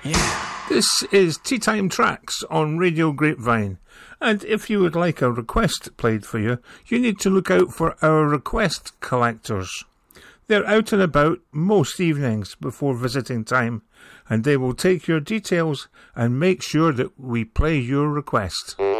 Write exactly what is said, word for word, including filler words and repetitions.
Yeah. This is Tea Time Tracks on Radio Grapevine. And if you would like a request played for you, you need to look out for our request collectors. They're out and about most evenings before visiting time, and they will take your details and make sure that we play your request.